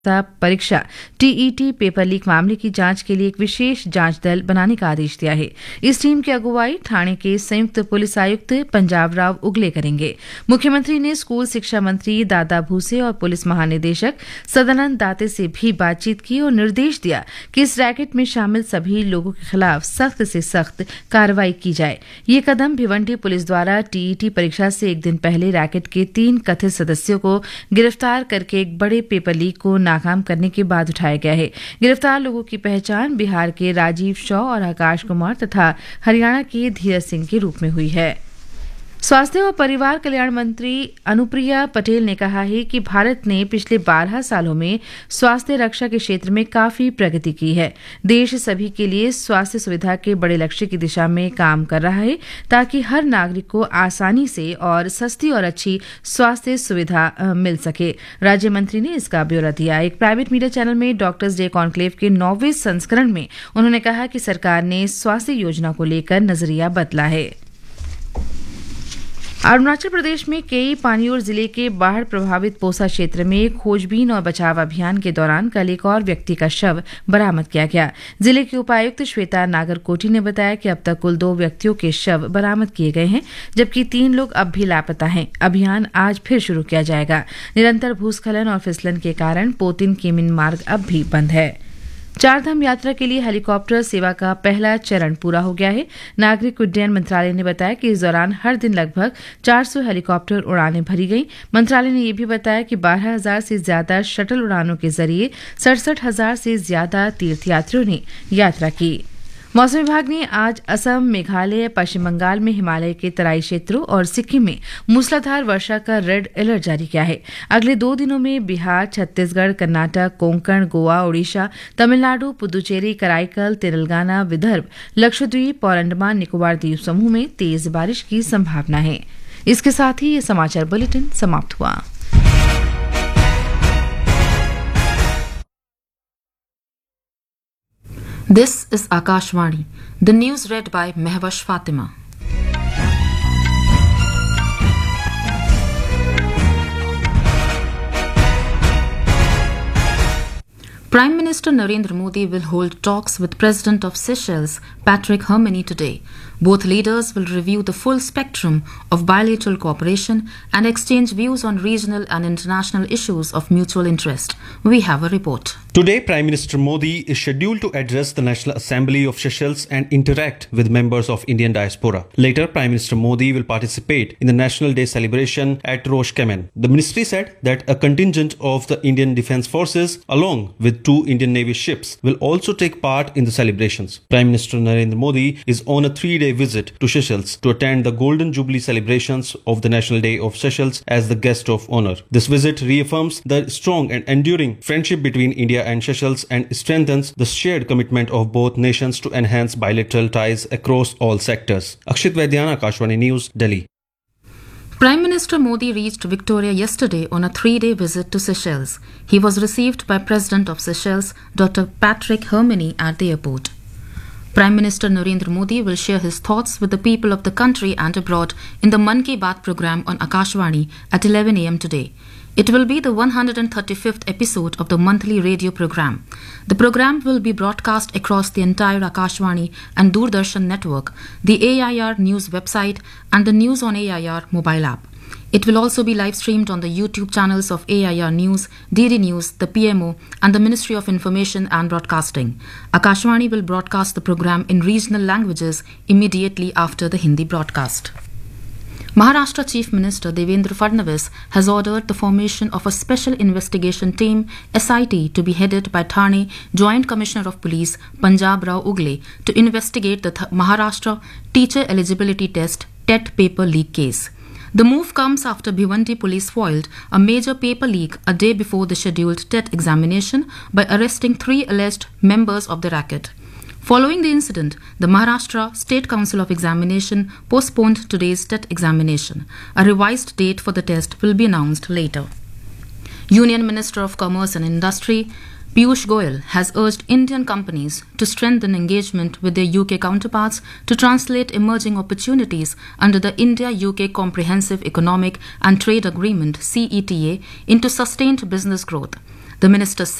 परीक्षा TET paper leak मामले की जांच के लिए एक विशेष जांच दल बनाने का आदेश दिया है। इस टीम की अगुवाई ठाणे के संयुक्त पुलिस आयुक्त पंजाब राव उगले करेंगे। मुख्यमंत्री ने स्कूल शिक्षा मंत्री दादा भूसे और पुलिस महानिदेशक सदानंद दाते से भी बातचीत की और निर्देश दिया कि इस रैकेट में शामिल सभी लोगों के खिलाफ सख्त से सख्त कार्रवाई की जाए। ये कदम भिवंडी पुलिस द्वारा टीईटी परीक्षा से एक दिन पहले रैकेट के 3 कथित सदस्यों को गिरफ्तार करके एक बड़े पेपर लीक को नाकाम करने के बाद उठाया गया है। गिरफ्तार लोगों की पहचान बिहार के राजीव शॉ और आकाश कुमार तथा हरियाणा के धीरज सिंह के रूप में हुई है। स्वास्थ्य और परिवार कल्याण मंत्री अनुप्रिया पटेल ने कहा है कि भारत ने पिछले 12 सालों में स्वास्थ्य रक्षा के क्षेत्र में काफी प्रगति की है। देश सभी के लिए स्वास्थ्य सुविधा के बड़े लक्ष्य की दिशा में काम कर रहा है ताकि हर नागरिक को आसानी से और सस्ती और अच्छी स्वास्थ्य सुविधा मिल सके। राज्य मंत्री ने इसका ब्यौरा दिया। एक प्राइवेट मीडिया चैनल में डॉक्टर्स डे कॉन्क्लेव के 9वें संस्करण में उन्होंने कहा कि सरकार ने स्वास्थ्य योजना को लेकर नजरिया बदला है। अरुणाचल प्रदेश में केई पानियोर जिले के बाढ़ प्रभावित पोसा क्षेत्र में खोजबीन और बचाव अभियान के दौरान कल एक और व्यक्ति का शव बरामद किया गया। जिले की उपायुक्त श्वेता नागरकोटी ने बताया कि अब तक कुल 2 व्यक्तियों के शव बरामद किए गए हैं, जबकि 3 लोग अब भी लापता हैं। अभियान आज फिर शुरू किया जाएगा। निरंतर भूस्खलन और फिसलन के कारण पोतिन केमिन मार्ग अब भी बंद है। चारधाम यात्रा के लिए हेलीकॉप्टर सेवा का पहला चरण पूरा हो गया है। नागरिक उड्डयन मंत्रालय ने बताया कि इस दौरान हर दिन लगभग 400 हेलीकॉप्टर उड़ानें भरी गईं। मंत्रालय ने यह भी बताया कि 12,000 से ज्यादा शटल उड़ानों के जरिए 67,000 से ज्यादा तीर्थयात्रियों ने यात्रा की। मौसम विभाग ने आज असम, मेघालय, पश्चिम बंगाल में हिमालय के तराई क्षेत्रों और सिक्किम में मूसलाधार वर्षा का रेड अलर्ट जारी किया है। अगले 2 दिनों में बिहार, छत्तीसगढ़, कर्नाटक, कोंकण, गोवा, ओडिशा, तमिलनाडु, पुदुचेरी, कराईकल, तेलंगाना, विदर्भ, लक्षद्वीप और अंडमान निकोबार द्वीप समूह में तेज बारिश की संभावना है। इसके साथ ही ये समाचार बुलेटिन समाप्त हुआ। This is Akashvani. The news read by Mehwash Fatima. Prime Minister Narendra Modi will hold talks with President of Seychelles, Patrick Herminy, today. Both leaders will review the full spectrum of bilateral cooperation and exchange views on regional and international issues of mutual interest. We have a report. Today, Prime Minister Modi is scheduled to address the National Assembly of Seychelles and interact with members of Indian diaspora. Later, Prime Minister Modi will participate in the National Day celebration at Rosh Kemen. The ministry said that a contingent of the Indian Defence Forces, along with 2 Indian Navy ships, will also take part in the celebrations. Prime Minister Narendra Modi is on a 3-day visit to Seychelles to attend the Golden Jubilee celebrations of the National Day of Seychelles as the guest of honor. This visit reaffirms the strong and enduring friendship between India and Seychelles and strengthens the shared commitment of both nations to enhance bilateral ties across all sectors. Akshit Vaidyana, Akashvani News, Delhi. Prime Minister Modi reached Victoria yesterday on a 3-day visit to Seychelles. He was received by President of Seychelles, Dr. Patrick Herminy, at the airport. Prime Minister Narendra Modi will share his thoughts with the people of the country and abroad in the Mann Ki Baat program on Akashvani at 11 a.m. today. It will be the 135th episode of the monthly radio program. The program will be broadcast across the entire Akashvani and Doordarshan network, the AIR News website and the News on AIR mobile app. It will also be live streamed on the YouTube channels of AIR News, DD News, the PMO and the Ministry of Information and Broadcasting. Akashvani will broadcast the program in regional languages immediately after the Hindi broadcast. Maharashtra Chief Minister Devendra Fadnavis has ordered the formation of a special investigation team, SIT, to be headed by Thane Joint Commissioner of Police Punjab Rao Ugle to investigate the Maharashtra Teacher Eligibility Test TET paper leak case. The move comes after Bhiwandi police foiled a major paper leak a day before the scheduled TET examination by arresting 3 alleged members of the racket. Following the incident, the Maharashtra State Council of Examination postponed today's TET examination. A revised date for the test will be announced later. Union Minister of Commerce and Industry Piyush Goyal has urged Indian companies to strengthen engagement with their UK counterparts to translate emerging opportunities under the India-UK Comprehensive Economic and Trade Agreement (CETA) into sustained business growth. The minister